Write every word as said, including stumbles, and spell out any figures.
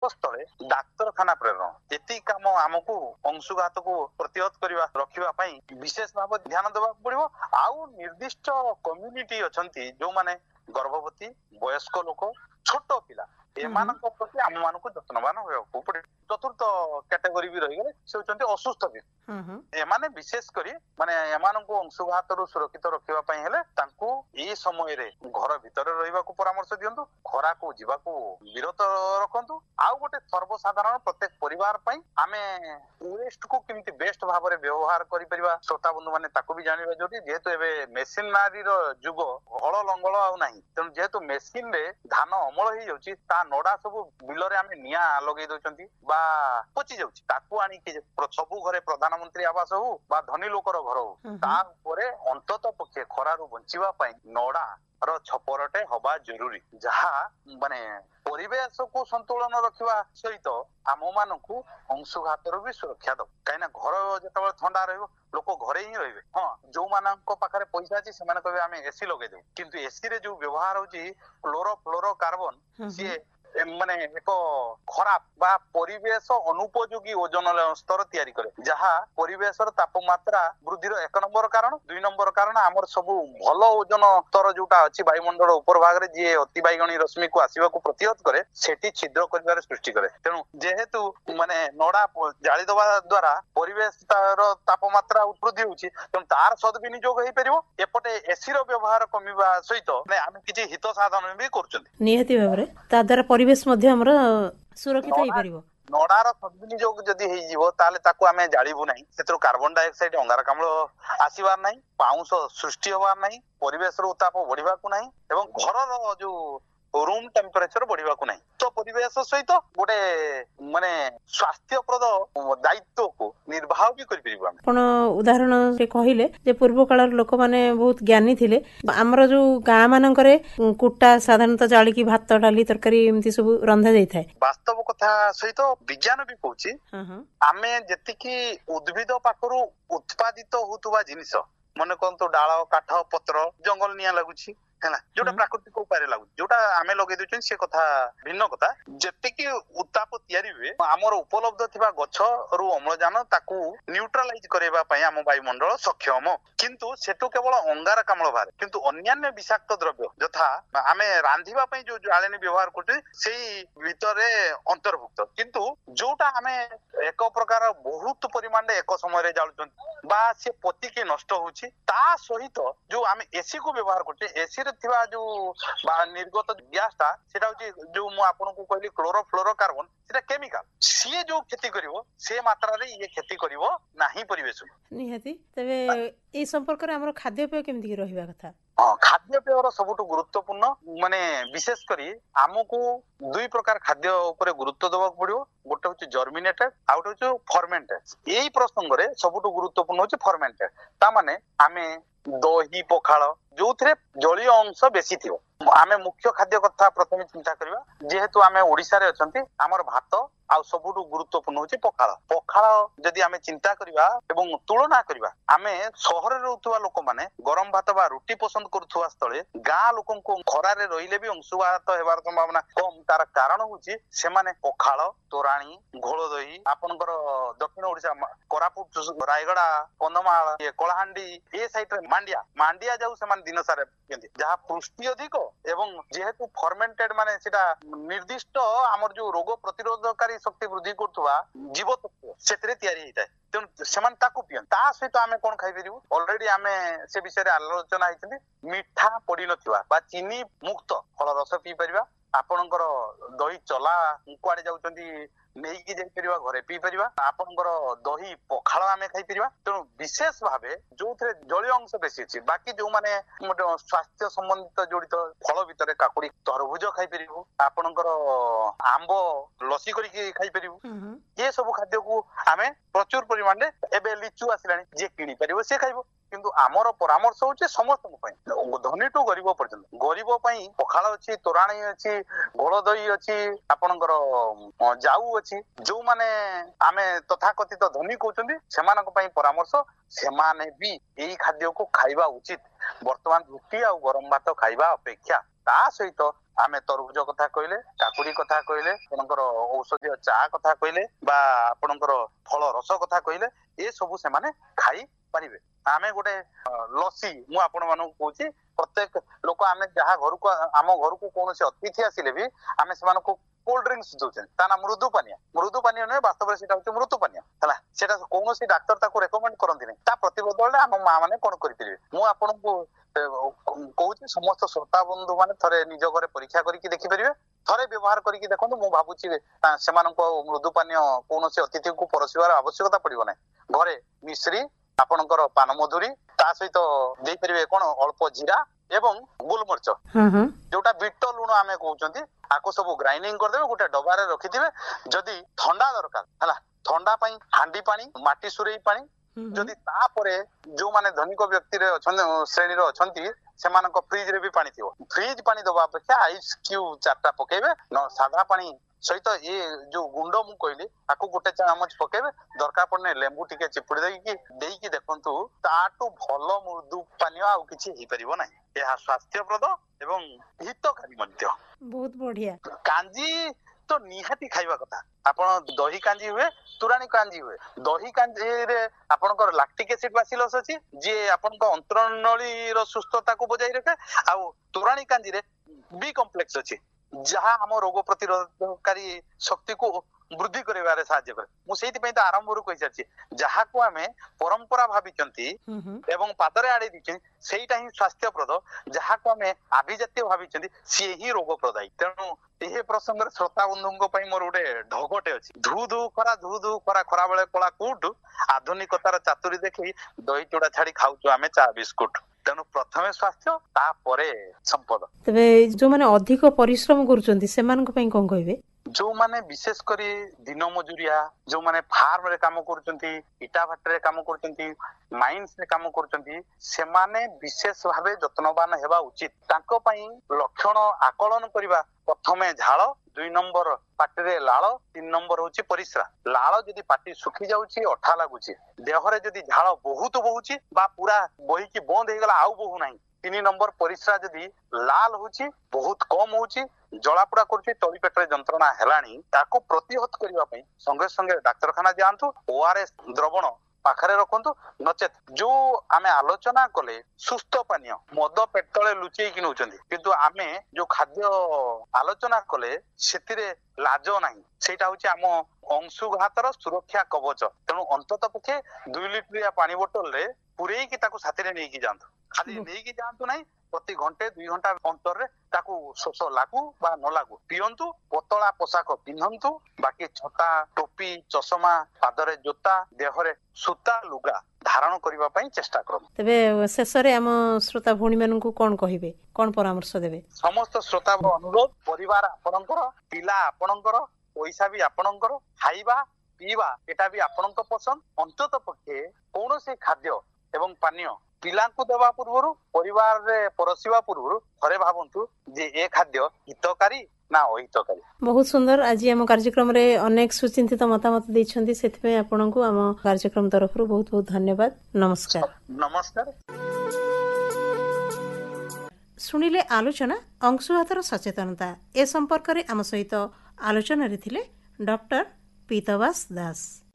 स्थले डाक्तरखाना प्रेरण एति काम आमको अंशुघात को प्रतिहत करवा रखिबा पई विशेष भाव ध्यान देबा पड़िबो। आउ निर्दिष्ट कम्युनिटी अछंती जो माने गर्भवती वयस्क लोक छोट पिला एमानक प्रति आम मानक जत्नवान होयको पड़े। चतुर्थ कैटेगरी भी रही गले से होचंती असुस्थ व्यक्ति एमाने विशेष करी माने एमानक अंशुघात रु सुरक्षित रखिबा पई हेले तांको ए समय रे घर भितर रहिबा को परामर्श दियंतु खरा को जीवा को विरत रखंतु। आउ गोटे सर्वसाधारण प्रत्येक परिवार पई आमे वेस्ट को किमती बेस्ट भाव रे व्यवहार करि परिबा श्रोता बंधु माने ताको भी जानिबा जोटी जेहेतु एबे मेसिनरी रो जुग हळ लंगळ आउ नाही तेनु जेहेतु मेसिन रे धान अमल ही जाउची ता नडा सब बिल रे आमे निया लगेइ दोचंती बा पची जाउची ताकू आनी के सबु घरे प्रधानमंत्री आवास हो बा धनी लोकर घर हो ता परे अंतत पक्षे खरारु बंचिबा पई नडा रो छपरटे हवा जरूरी जहा माने परिवेश को संतुलन रखिबा सहित आम मानकू अंशुघात भी सुरक्षा दो कहीं घर जो ठंडा रहिबो लोक घरे ही रहिबे। हाँ जो मानक पाखरे पैसा अछि से माने कहबे आमे एसी लगे देउ किंतु एसी रे जो व्यवहार होची क्लोरो फ्लोरो कार्बन सी माने एक खराब बा परिवेश अनुपयोगी ओजोन स्तर तैयारी करे जहा परिवेशर तापमात्रा वृद्धिर एक नंबर कारण दुई नंबर कारण आमर सब भल ओजोन स्तर जोटा अछि वायुमंडल ऊपर भाग रे जे अति बाइगणी रश्मि को आसीबा को प्रतिहत करे सेठी छिद्र करिवार सृष्टि करे। तेनु जेहेतु माने नडा जाଳି दबा द्वारा परिवेश तार तापमात्रा वृद्धि होछि तेनु तार सदविनियोग हेइ परिबो एपटे एसी रो व्यवहार कमिबा सहित माने आमे किछि हित साधन भी करछथि नियति भाबरे ता द्वारा परिवेश मध्ये हमर सुरक्षित हेइ परिबो। नडार सदविनियोग जदि हेइ जिवो ताले ताकू आमे जाळिबु नाही सेतरो कार्बन डाइऑक्साइड अंगारकाम्ल आसीबार नाही पाउंस सृष्टि होबार नाही परिवेश रो उताप बढ़िबा को नाही एवं घरर जो रूम टेम्परेचर बढ़िबा को नाही तो परिवेश सहित गोटे माने स्वास्थ्यप्रद दायित्व को निर्वाह भी करि परिबा। आपण उदाहरण रे कहिले जे पूर्व कालर लोक माने बहुत ज्ञानी थिले हमर जो गां मानकरे कुटा साधारणतः जाळी की भात डाली तरकारी एमती सब रंधा जाई थाए वास्तव कथा सहित विज्ञान भी कहूची आमे जतिकी उद्भिद पाखरु उत्पादित होतुबा जिनिस मने कोन तो डाळ काठ पत्र जंगल निया लागुची है जोटा प्राकृतिक उपाय लागू जोटा आमे लगे दउछन से कथा भिन्न कथा जति की उत्ताप तयारी हुए हमर उपलब्ध थिबा गछ रु अम्लजान ताकू न्यूट्रलाइज करेबा पई हम वायुमंडल सक्षम किंतु सेटो केवल अंगारकाम्ल बारे किंतु अन्यान्य विषाक्त द्रव्य यथा आमे रांधिबा पई जो जाळेनी व्यवहार करते सेही भितरे अंतर्भुक्त किंतु जोटा आमे एक प्रकार बहुत परिमाण रे एक समय रे जाळुछन बा से पति के नष्ट होची ता सहित जो आमे एसी को व्यवहार करते एसी थिबा जो निर्गत गैस ता सेटा होची जो मु आपन को कहली क्लोरोफ्लोरोकार्बन सेटा केमिकल सी जो खेती करिवो से मात्रा रे ये खेती करिवो नाही परिवेश निहाती तबे ए संपर्क रे हमर खाद्य पेय केमति रहिबा कथा। हां खाद्य पेयर सबुठ गुरुत्वपूर्ण माने विशेष करी हमको दुई प्रकार खाद्य ऊपर गुरुत्व देबा पड़ियो गोटे होची जर्मिनेटेड आउट होची फर्मेंटेड एई प्रसंग रे सबुठ गुरुत्वपूर्ण होची फर्मेंटेड ता माने आमे दही पखाळ जो थे जलीय अंश बेसी थी आमे मुख्य खाद्य कथा प्रथम चिंता करबा जेहेतु आमे ओडिसा रे अछंती हमर भात आ सबुठु गुरुत्वपूर्ण होची पखाळ पखाळ जदि आमे चिंता करबा एवं तुलना करबा आमे शहर रे रहउतवा लोक माने गरम भात बा रोटी पसंद करथुवा स्थळे गां लोकन को खरा रे रहिले भी अंशुघात हेबार संभावना कम तार कारण होची से माने पखाळ तोराणी घोळ दही आपनकर दक्षिण ओडिसा कोरापुट रायगडा कंधमाल ये कलाहांडी ए साइड रे मांडिया मांडिया जाऊ से मान दिन सारे जहा पुष्टि अधिक एवं जेहेतु फर्मेंटेड माने सेटा निर्दिष्ट हमर जो रोग प्रतिरोधकारी शक्ति वृद्धि करथुवा जीव तत्व सेतरे तयारी हिताय तेणु सेमान ताकू पियन ता सहित आमे कोन खाइ परिबु ऑलरेडी आमे से विषय रे आलोचना आइछथि मिठा पड़ी नथिबा बा चीनी मुक्त फल रस पी परिबा आपनकर दही चला कुआडे जाउचंदी नेकी जाई परिबा घरे पी परिबा आपनकर दही पखाळ आमे खाइ परिबा तेणु विशेष भाबे जोथरे जलीय अंश बेसी अछि बाकी जो माने स्वास्थ्य संबंधित जड़ित फल भितरे काकुडी तरबुज खाइ परिबु आपनकर आंबो लसी करी खाइ परिबु ये सब खाद्य को आमे प्रचुर परिमाण रे एबे लिचु आसिलानी जे किनी परिबो से खाइबो किंतु आमर परामर्श होचे समस्त धनी टू गरीब पर्यंत गरीब पखाल अच्छी तोराणी अच्छी घोल दही अच्छी आपणकर जाऊ अच्छी जो माने आमे तथाकथित धनी कहते से परामर्श से भी यही खाद्य को खाइबा उचित वर्तमान रुटी आ गरम भात खाइबा अपेक्षा ତା ସହିତ ଆମେ ତରଭୁଜ କଥା କହିଲେ, କାକୁଡି କଥା କହିଲେ, ଆପଣଙ୍କର ଔଷଧୀୟ ଚା କଥା କହିଲେ ବା ଆପଣଙ୍କର ଫଳ ରସ କଥା କହିଲେ, ଏ ସବୁ ସେମାନେ ଖାଇ ପାରିବେ। ଆମେ ଗୋଟେ ଲସି, ମୁଁ ଆପଣ ମାନଙ୍କୁ କହୁଛି, ପ୍ରତ୍ୟେକ ଲୋକ ଆମେ ଯାହା ଘରକୁ ଆମ ଘରକୁ କୌଣସି ଅତିଥି ଆସିଲେ ବି ଆମେ ସେମାନଙ୍କୁ କୋଲ୍ଡ ଡ୍ରିଙ୍କ୍ସ ଦଉଛନ୍ତି, ତା ନା ମୃଦୁ ପାନୀୟ। ମୃଦୁ ପାନୀୟ ନୁହେଁ, ବାସ୍ତବରେ ସେଟା ହଉଛି ମୃତ୍ୟୁ ପାନୀୟ ହେଲା। ସେଟା କୌଣସି ଡାକ୍ତର ତାକୁ ରେକମେଣ୍ଡ କରନ୍ତି ନାହିଁ। ତା ପ୍ରତିବଦଳରେ ଆମ ମା ମାନେ କଣ କରିପାରିବେ, ମୁଁ ଆପଣଙ୍କୁ କହୁଛି, ସମସ୍ତ ଶ୍ରୋତା ବନ୍ଧୁ ମାନେ ଥରେ ନିଜ ଘରେ ପରୀକ୍ଷା କରିକି ଦେଖିପାରିବେ, ଥରେ ବ୍ୟବହାର କରିକି ଦେଖନ୍ତୁ। ମୁଁ ଭାବୁଛି ସେମାନଙ୍କୁ ମୃଦୁ ପାନୀୟ କୌଣସି ଅତିଥିକୁ ପରସିବାର ଆବଶ୍ୟକତା ପଡିବ ନାହିଁ। ଘରେ ମିଶ୍ରି, ଆପଣଙ୍କର ପାନମଧୁରୀ, ତା ସହିତ ଦେଇପାରିବେ କଣ ଅଳ୍ପ ଜିରା ଏବଂ ଗୋଲମରିଚ, ଯୋଉଟା ବିଟ ଲୁଣ ଆମେ କହୁଛନ୍ତି, ଆକୁ ସବୁ ଗ୍ରାଇଣ୍ଡିଙ୍ଗ କରିଦେବେ, ଗୋଟେ ଡବାରେ ରଖିଥିବେ। ଯଦି ଥଣ୍ଡା ଦରକାର ହେଲା, ଥଣ୍ଡା ପାଇଁ ହାଣ୍ଡି ପାଣି, ମାଟି ସୁରେଇ ପାଣି, ଯଦି ତାପରେ ଯୋଉମାନେ ଧନିକ ବ୍ୟକ୍ତିରେ ଅଛନ୍ତି, ଶ୍ରେଣୀର ଅଛନ୍ତି, ସେମାନଙ୍କ ଫ୍ରିଜ ରେ ବି ପାଣି ଥିବ, ଫ୍ରିଜ ପାଣି ଦବା ଅପେକ୍ଷା ଆଇସ୍ କ୍ୟୁବ ଚାରିଟା ପକେଇବେ, ସାଧା ପାଣି ସହିତ ଏ ଯୋଉ ଗୁଣ୍ଡ ମୁଁ କହିଲି ତାକୁ ଗୋଟେ ଚାମଚ ପକେଇବେ, ଦରକାର ପଡିଲେ ଲେମ୍ବୁ ଟିକେ ଚିପୁଡି ଦେଇକି ଦେଇକି ଦେଖନ୍ତୁ, ତାଠୁ ଭଲ ମୃଦୁ ପାନୀୟ ଆଉ କିଛି ହେଇପାରିବ ନାହିଁ। ଏହା ସ୍ୱାସ୍ଥ୍ୟପ୍ରଦ ଏବଂ ହିତକାରୀ ମଧ୍ୟ। ବହୁତ ବଢିଆ। କାଞ୍ଜି ତ ନିହାତି ଖାଇବା କଥା। ଆପଣ ଦହି କାଞ୍ଜି ହୁଏ, ତୁରାଣୀ କାଞ୍ଜି ହୁଏ। ଦହି କାଞ୍ଜିରେ ଆପଣଙ୍କର ଲାକ୍ଟିକ ଏସିଡ ବାସିଲସ୍ ଅଛି, ଯିଏ ଆପଣଙ୍କ ଅନ୍ତରନଳୀର ସୁସ୍ଥତାକୁ ବଜାଇ ରଖେ। ଆଉ ତୁରାଣୀ କାଞ୍ଜିରେ ବି କମ୍ପ୍ଲେକ୍ସ ଅଛି, ଯାହା ଆମ ରୋଗ ପ୍ରତିରୋଧକାରୀ ଶକ୍ତିକୁ ବୃଦ୍ଧି କରିବାରେ ସାହାଯ୍ୟ କରେ। ମୁଁ ସେଇଥିପାଇଁ ତ ଆରମ୍ଭରୁ କହିସାରିଛି, ଯାହାକୁ ଆମେ ପରମ୍ପରା ଭାବିଛନ୍ତି ଏବଂ ପାଦରେ ଆଡେଇ ଦେଇଛନ୍ତି ସେଇଟା ହିଁ ସ୍ୱାସ୍ଥ୍ୟପ୍ରଦ, ଯାହାକୁ ଆମେ ଆଭିଜାତ୍ୟ ଭାବିଛନ୍ତି ସିଏ ହିଁ ରୋଗ ପ୍ରଦାୟୀ। ତେଣୁ ଏହି ପ୍ରସଙ୍ଗରେ ଶ୍ରୋତା ବନ୍ଧୁଙ୍କ ପାଇଁ ମୋର ଗୋଟେ ଢଗଟେ ଅଛି। ଧୁ ଧୁ ଖରା ଧୁ ଧୁ ଖରା, ଖରା ବେଳେ କଳା କୋଉଠୁ, ଆଧୁନିକତାର ଚାତୁରୀ ଦେଖି ଦହି ଚୁଡା ଛାଡି ଖାଉଛୁ ଆମେ ଚା ବିସ୍କୁଟ। ତେଣୁ ପ୍ରଥମେ ସ୍ୱାସ୍ଥ୍ୟ, ତାପରେ ସମ୍ପଦ। ତେବେ ଯୋଉମାନେ ଅଧିକ ପରିଶ୍ରମ କରୁଛନ୍ତି ସେମାନଙ୍କ ପାଇଁ କଣ କହିବେ? ଯୋଉମାନେ ବିଶେଷ କରି ଦିନ ମଜୁରିଆ, ଯୋଉମାନେ ଫାର୍ମରେ କାମ କରୁଛନ୍ତି, ଇଟା ଭାଟିରେ କାମ କରୁଛନ୍ତି, ମାଇନ୍ସରେ କାମ କରୁଛନ୍ତି, ସେମାନେ ବିଶେଷ ଭାବେ ଯତ୍ନବାନ ହେବା ଉଚିତ। ତାଙ୍କ ପାଇଁ ଲକ୍ଷଣ ଆକଳନ କରିବା, ପ୍ରଥମେ ଝାଳ, ଦୁଇ ନମ୍ବର ପାଟିରେ ଲାଳ, ତିନି ନମ୍ବର ହଉଛି ପରିସ୍ରା। ଲାଳ ଯଦି ପାଟି ଶୁଖି ଯାଉଛି, ଅଠା ଲାଗୁଛି, ଦେହରେ ଯଦି ଝାଳ ବହୁତ ବହୁଛି ବା ପୁରା ବହିକି ବନ୍ଦ ହେଇଗଲା ଆଉ ବହୁ ନାହିଁ, ତିନି ନମ୍ବର ପରିସ୍ରା ଯଦି ଲାଲ ହଉଛି, ବହୁତ କମ ହଉଛି, ଜଳାପୋଡା କରୁଛି, ତଳି ପେଟରେ ଯନ୍ତ୍ରଣା ହେଲାଣି, ତାକୁ ପ୍ରତିହତ କରିବା ପାଇଁ ସଙ୍ଗେ ସଙ୍ଗେ ଡାକ୍ତରଖାନା ଯାଆନ୍ତୁ, ଓଆରଏସ୍ ଦ୍ରବଣ ପାଖରେ ରଖନ୍ତୁ। ନଚେତ ଯୋଉ ଆମେ ଆଲୋଚନା କଲେ ସୁସ୍ଥ ପାନୀୟ, ମଦ ପେଟଳେ ଲୁଚେଇକି ନଉଛନ୍ତି, କିନ୍ତୁ ଆମେ ଯୋଉ ଖାଦ୍ୟ ଆଲୋଚନା କଲେ ସେଥିରେ ଲାଜ ନାହିଁ। ସେଇଟା ହଉଛି ଆମ ଅଂଶୁଘାତର ସୁରକ୍ଷା କବଚ। ତେଣୁ ଅନ୍ତତ ପକ୍ଷେ ଦୁଇ ଲିଟରିଆ ପାଣି ବୋତଲରେ ପୁରେଇକି ତାକୁ ସାଥିରେ ନେଇକି ଯାଆନ୍ତୁ। ଖାଲି ନେଇକି ଯାଆନ୍ତୁ ନାହିଁ, ପ୍ରତି ଘଣ୍ଟେ ଦୁଇ ଘଣ୍ଟା ଅନ୍ତରରେ ତାକୁ ଶୋଷ ଲାଗୁ ବା ନ ଲାଗୁ ପିଅନ୍ତୁ। ପତଳା ପୋଷାକ ପିନ୍ଧନ୍ତୁ, ବାକି ଛତା, ଟୋପି, ଚଷମା, ପାଦରେ ଜୋତା, ଦେହରେ ସୂତା ଲୁଗା ଧାରଣ କରିବା ପାଇଁ ଚେଷ୍ଟା କରନ୍ତୁ। ତେବେ ଶେଷରେ ଆମ ଶ୍ରୋତା ଭଉଣୀ ମାନଙ୍କୁ କଣ କହିବେ, କଣ ପରାମର୍ଶ ଦେବେ? ସମସ୍ତ ଶ୍ରୋତାଙ୍କ ଅନୁରୋଧ, ପରିବାର ଆପଣଙ୍କର, ପିଲା ଆପଣଙ୍କର, ପଇସା ବି ଆପଣଙ୍କର, ଖାଇବା ପିଇବା ଏଟା ବି ଆପଣଙ୍କ ପସନ୍ଦ। ଅନ୍ତତ ପକ୍ଷେ କୌଣସି ଖାଦ୍ୟ ଏବଂ ପାନୀୟ ପିଲାଙ୍କୁ ଦେବା ପୂର୍ବରୁ, ପରିବାରରେ ପରସିବା ପୂର୍ବରୁ ଥରେ ଭାବନ୍ତୁ ଯେ ଏ ଖାଦ୍ୟ ହିତକାରୀ ନା ଅହିତକାରୀ। ବହୁତ ସୁନ୍ଦର। ଆଜି ଆମ କାର୍ଯ୍ୟକ୍ରମରେ ଅନେକ ସୁଚିନ୍ତିତ ମତାମତ ଦେଇଛନ୍ତି, ସେଥିପାଇଁ ଆପଣଙ୍କୁ ଆମ କାର୍ଯ୍ୟକ୍ରମ ତରଫରୁ ବହୁତ ବହୁତ ଧନ୍ୟବାଦ। ନମସ୍କାର। ନମସ୍କାର। ଶୁଣିଲେ ଆଲୋଚନା ଅଂଶୁଘାତର ସଚେତନତା, ଏ ସମ୍ପର୍କରେ ଆମ ସହିତ ଆଲୋଚନାରେ ଥିଲେ ଡକ୍ଟର ପୀତବାସ ଦାସ।